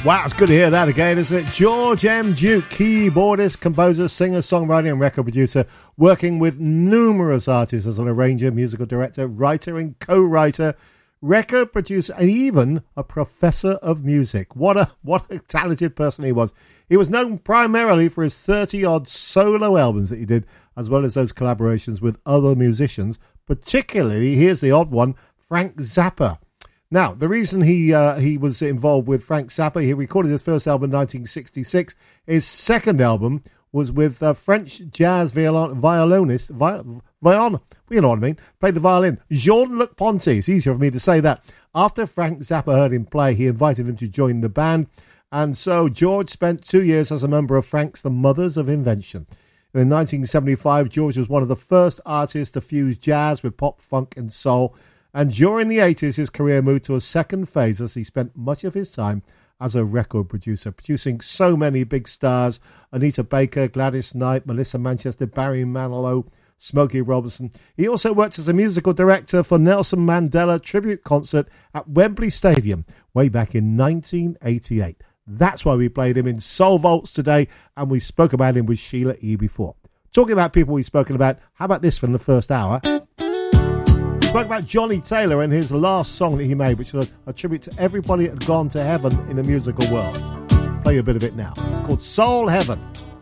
Wow, it's good to hear that again, isn't it? George M. Duke, keyboardist, composer, singer, songwriter, and record producer, working with numerous artists as an arranger, musical director, writer, and co-writer, record producer, and even a professor of music. What a talented person he was. He was known primarily for his 30-odd solo albums that he did, as well as those collaborations with other musicians, particularly, here's the odd one, Frank Zappa. Now, the reason he was involved with Frank Zappa, he recorded his first album in 1966. His second album was with French jazz violinist, you know what I mean, played the violin, Jean-Luc Ponty. It's easier for me to say that. After Frank Zappa heard him play, he invited him to join the band. And so George spent 2 years as a member of Frank's The Mothers of Invention. And in 1975, George was one of the first artists to fuse jazz with pop, funk, and soul. And during the 80s, his career moved to a second phase as he spent much of his time as a record producer, producing so many big stars: Anita Baker, Gladys Knight, Melissa Manchester, Barry Manilow, Smokey Robinson. He also worked as a musical director for Nelson Mandela tribute concert at Wembley Stadium way back in 1988. That's why we played him in Soul Vaults today, and we spoke about him with Sheila E. before. Talking about people we've spoken about, how about this from the first hour? Spoke about Johnny Taylor and his last song that he made, which was a tribute to everybody that had gone to heaven in the musical world. Play you a bit of it now. It's called Soul Heaven.